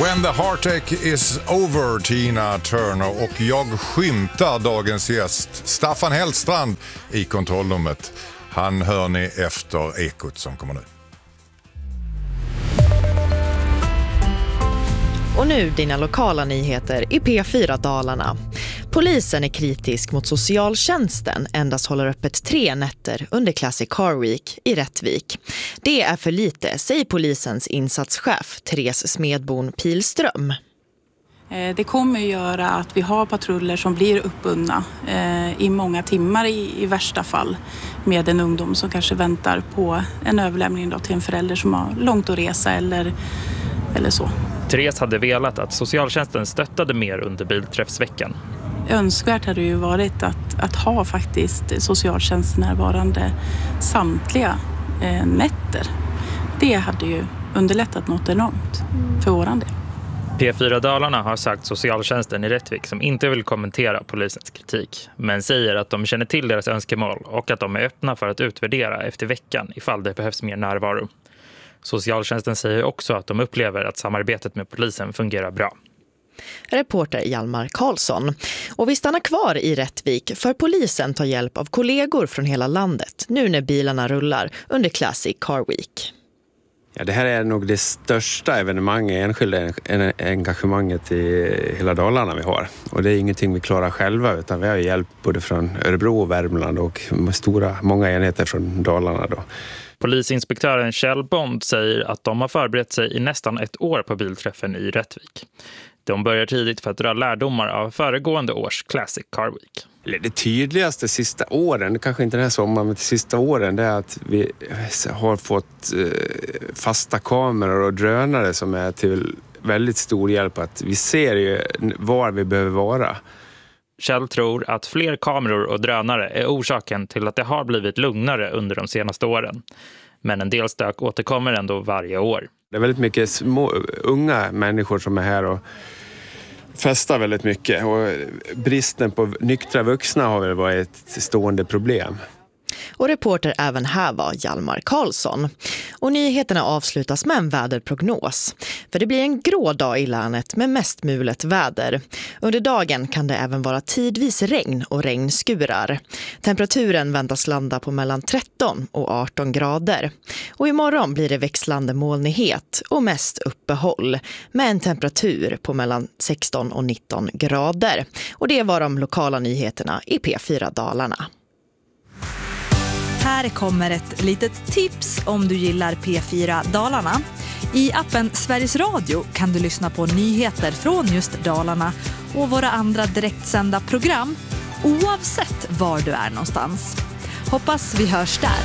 When the heartache is over, Tina Turner, och jag skymtar dagens gäst Staffan Hellstrand i kontrollrummet. Han hör ni efter Ekot som kommer nu. Och nu dina lokala nyheter i P4 Dalarna. Polisen är kritisk mot socialtjänsten endast håller öppet 3 nätter under Classic Car Week i Rättvik. Det är för lite, säger polisens insatschef Therese Smedborn Pilström. Det kommer att göra att vi har patruller som blir uppbundna i många timmar i värsta fall med en ungdom som kanske väntar på en överlämning då till en förälder som har långt att resa eller så. Therese hade velat att socialtjänsten stöttade mer under bilträffsveckan. Önskvärt hade ju varit att ha faktiskt socialtjänsten närvarande samtliga nätter. Det hade ju underlättat något enormt för våran del. P4 Dalarna har sagt socialtjänsten i Rättvik som inte vill kommentera polisens kritik, men säger att de känner till deras önskemål och att de är öppna för att utvärdera efter veckan ifall det behövs mer närvaro. Socialtjänsten säger också att de upplever att samarbetet med polisen fungerar bra. Reporter Hjalmar Karlsson. Och vi stannar kvar i Rättvik för polisen tar hjälp av kollegor från hela landet nu när bilarna rullar under Classic Car Week. Ja, det här är nog det största evenemanget, enskilda engagemanget i hela Dalarna vi har. Och det är ingenting vi klarar själva utan vi har hjälp både från Örebro och Värmland och många enheter från Dalarna då. Polisinspektören Kjell Bond säger att de har förberett sig i nästan 1 år på bilträffen i Rättvik. De börjar tidigt för att dra lärdomar av föregående års Classic Car Week. Det tydligaste sista åren, kanske inte den här sommaren men de sista åren, det är att vi har fått fasta kameror och drönare som är till väldigt stor hjälp att vi ser ju var vi behöver vara. Kjell tror att fler kameror och drönare är orsaken till att det har blivit lugnare under de senaste åren. Men en del stök återkommer ändå varje år. Det är väldigt mycket unga människor som är här och festar väldigt mycket. Och bristen på nyktra vuxna har väl varit ett stående problem. Och reporter även här var Hjalmar Karlsson. Och nyheterna avslutas med en väderprognos. För det blir en grå dag i länet med mest mulet väder. Under dagen kan det även vara tidvis regn och regnskurar. Temperaturen väntas landa på mellan 13 och 18 grader. Och imorgon blir det växlande molnighet och mest uppehåll. Med en temperatur på mellan 16 och 19 grader. Och det var de lokala nyheterna i P4 Dalarna. Här kommer ett litet tips om du gillar P4 Dalarna. I appen Sveriges Radio kan du lyssna på nyheter från just Dalarna och våra andra direktsända program oavsett var du är någonstans. Hoppas vi hörs där.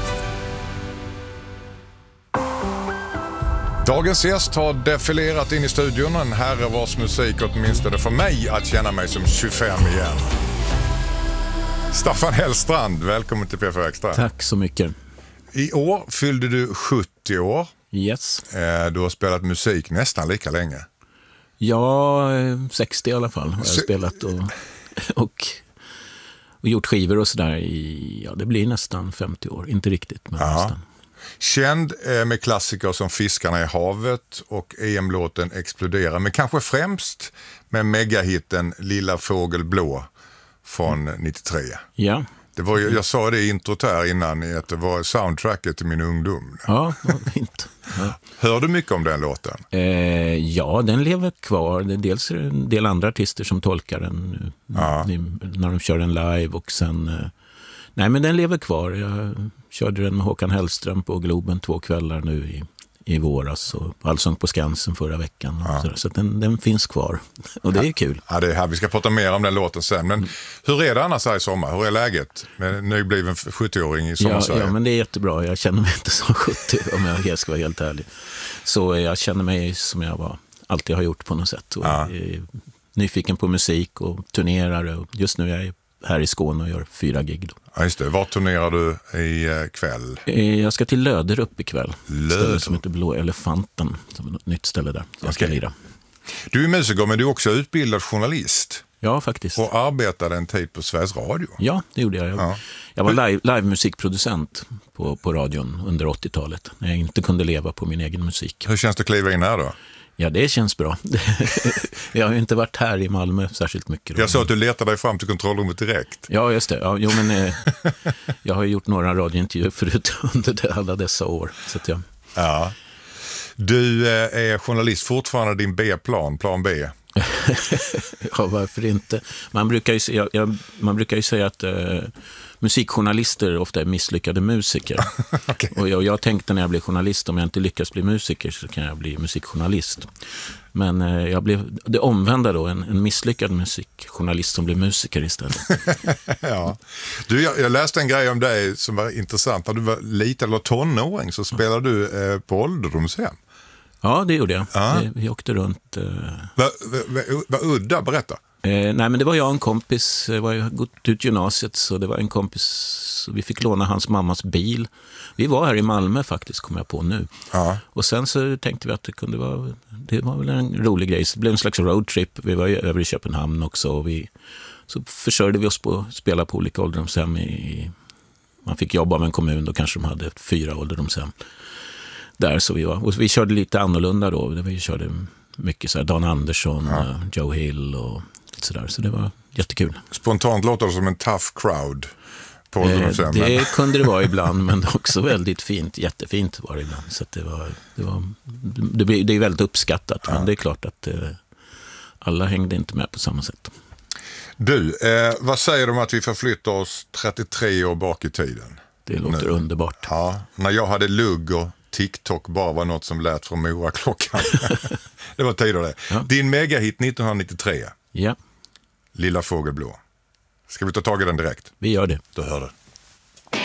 Dagens gäst har defilerat in i studion, en herre vars musik åtminstone för mig att känna mig som 25 igen. Staffan Hellstrand, välkommen till P4 Extra. Tack så mycket. I år fyllde du 70 år. Yes. Du har spelat musik nästan lika länge. Ja, 60 i alla fall har jag spelat och gjort skivor och sådär i, det blir nästan 50 år. Inte riktigt, men nästan. Känd med klassiker som Fiskarna i havet och EM-låten Explodera, men kanske främst med megahitten Lilla fågel blå från 93. Ja. Det var, jag sa det i introt här innan, att det var soundtracket till min ungdom. Ja, vad fint. Ja. Hör du mycket om den låten? Ja, den lever kvar. Dels är det en del andra artister som tolkar den när de kör den live och sen... Nej, men den lever kvar. Jag körde den med Håkan Hellström på Globen 2 kvällar nu i våras och Allsång på Skansen förra veckan. Så den finns kvar. Och det är kul. Ja, det är här. Vi ska prata mer om den låten sen. Men hur är det annars här i sommar? Hur är läget med en nybliven 70-åring i sommarsverige? Ja, men det är jättebra. Jag känner mig inte som 70 om jag ska vara helt ärlig. Så jag känner mig som jag alltid har gjort på något sätt. Och är nyfiken på musik och turnerar. Och just nu är jag här i Skåne och gör 4 gig då. Ja, just det. Var turnerar du i kväll? Jag ska till Löderup ikväll. Ställe som heter Blå Elefanten. Som är ett nytt ställe där. Jag ska lira. Du är musiker, men du är också utbildad journalist. Ja, faktiskt. Och arbetade en tid på Sveriges Radio. Ja, det gjorde jag. Jag var live-musikproducent på radion under 80-talet. När jag inte kunde leva på min egen musik. Hur känns det att kliva in här då? Ja, det känns bra. Jag har ju inte varit här i Malmö särskilt mycket. Jag sa att du letade dig fram till kontrollrummet direkt. Ja, just det. Ja, men jag har gjort några radiointervjuer förut under alla dessa år. Så att jag... Ja. Du är journalist fortfarande, din B-plan, plan B. Ja, varför inte? Man brukar ju säga att musikjournalister ofta är misslyckade musiker. Okay. Och jag tänkte när jag blev journalist, om jag inte lyckas bli musiker så kan jag bli musikjournalist. Men jag blev det omvända då, en misslyckad musikjournalist som blev musiker istället. Ja. Du, jag läste en grej om dig som var intressant. När du var liten eller tonåring så spelade du på ålderdomshem. Ja, det gjorde jag. Ja. Vi åkte runt. Vad udda, berätta. Nej, men det var jag och en kompis. Jag var gått ut gymnasiet, så det var en kompis. Vi fick låna hans mammas bil. Vi var här i Malmö faktiskt, kom jag på nu. Ja. Och sen så tänkte vi att det var väl en rolig grej. Så det blev en slags roadtrip. Vi var över i Köpenhamn också. Och så försörjde vi oss på att spela på olika ålderdomshem. Man fick jobba med en kommun, då kanske de hade 4 ålderdomshem. Där så vi var. Och vi körde lite annorlunda då. Vi körde mycket så här Dan Andersson, Joe Hill och sådär. Så det var jättekul. Spontant låter det som en tough crowd på ålderdomshem. Det kunde det vara ibland, men också väldigt fint. Jättefint var det ibland. Så att det är väldigt uppskattat. Ja. Men det är klart att alla hängde inte med på samma sätt. Du, vad säger du om att vi förflyttar oss 33 år bak i tiden? Det låter underbart. Ja, när jag hade lugg och TikTok bara var något som lät från Mora-klockan. Det var tider det. Ja. Din megahit 1993. Ja. Lilla fågelblå. Ska vi ta tag i den direkt? Vi gör det. Då hör det.